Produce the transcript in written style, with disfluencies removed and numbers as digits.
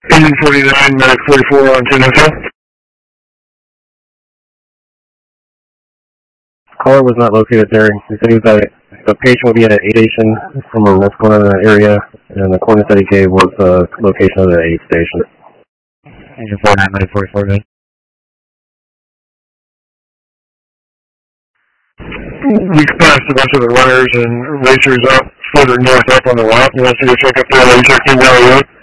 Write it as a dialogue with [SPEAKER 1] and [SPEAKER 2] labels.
[SPEAKER 1] Engine 49, Medic 44 on 10 Hotel.
[SPEAKER 2] Caller was not located there. He said he was at the patient would be at an aid station from what's going on in that area, and the coordinates that he gave was the location of the aid station.
[SPEAKER 3] Engine 49, Medic 44, good.
[SPEAKER 1] We passed a bunch of the runners and racers up further north up on the lot. You want to see the check up there? You checked in Valley Road?